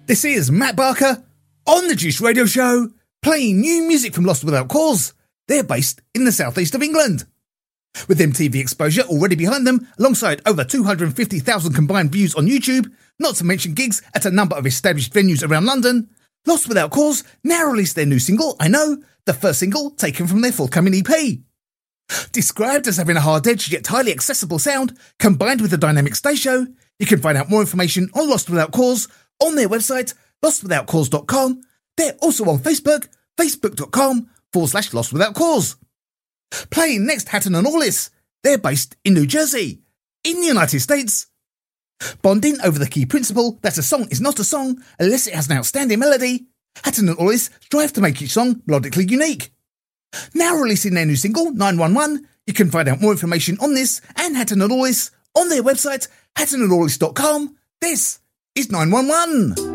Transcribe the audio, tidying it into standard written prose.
This is Matt Barker on the Juice Radio Show, playing new music from Lost Without Cause. They're based in the southeast of England. With MTV exposure already behind them, alongside over 250,000 combined views on YouTube, not to mention gigs at a number of established venues around London, Lost Without Cause now released their new single, I Know, the first single taken from their forthcoming EP. Described as having a hard-edged yet highly accessible sound, combined with a dynamic stage show, you can find out more information on Lost Without Cause on their website, lostwithoutcause.com. They're also on Facebook, facebook.com/Lost Without Cause. Playing next, Hatton and Allis. They're based in New Jersey, in the United States. Bonding over the key principle that a song is not a song unless it has an outstanding melody, Hatton and Allis strive to make each song melodically unique. Now releasing their new single, 911, you can find out more information on this and Hatton and Allis on their website, hattonandallis.com. This is 911.